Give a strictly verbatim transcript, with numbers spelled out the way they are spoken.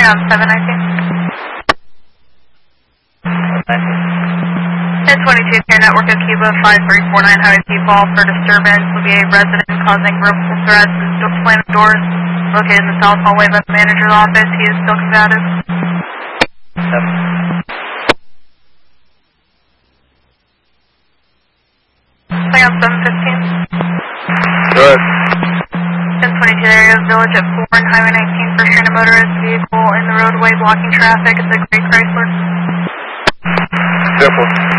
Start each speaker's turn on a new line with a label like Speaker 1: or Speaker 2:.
Speaker 1: Play on seven nineteen. ten twenty-two, Care Network of Cuba, five three four nine Highway P-Ball for disturbance will be a resident causing verbal threats and slamming doors located in the South Hallway by the manager's office. He is still combative.
Speaker 2: Yep.
Speaker 1: Play on seven fifteen.
Speaker 2: Good.
Speaker 1: ten twenty-two, area of Village at four and Highway nineteen for stranded motorist vehicle in the roadway blocking traffic. It's a Great Chrysler.
Speaker 2: Simple.